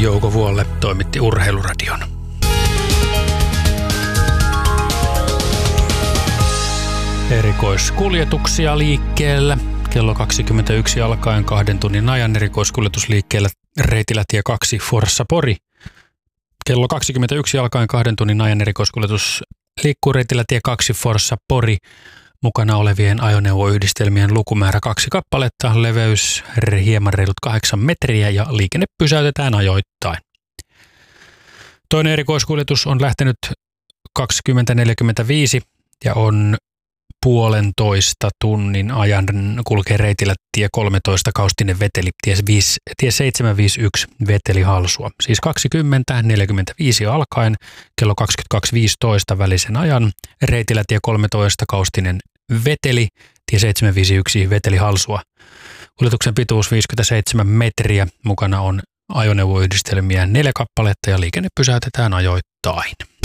Jouko Vuolle toimitti Urheiluradion. Erikoiskuljetuksia liikkeellä. Kello 21 alkaen 2 tunnin ajan erikoiskuljetusliikkeellä Reitilätie 2 Forssa Pori. Kello 21 alkaen 2 tunnin ajan erikoiskuljetus liikkuu Reitilätie 2 Forssa Pori. Mukana olevien ajoneuvoyhdistelmien lukumäärä 2 kappaletta, leveys hieman reilut 8 metriä ja liikenne pysäytetään ajoittain. Toinen erikoiskuljetus on lähtenyt 20.45 ja on 1,5 tunnin ajan kulkee reitillä tie 13 Kaustinen Veteli, tie 751 Veteli Halsua. Siis 20.45 alkaen kello 22.15 välisen ajan reitillä tie 13 Kaustinen Veteli, tie 751 Veteli Halsua. Kuljetuksen pituus 57 metriä, mukana on ajoneuvoyhdistelmiä 4 kappaletta ja liikenne pysäytetään ajoittain.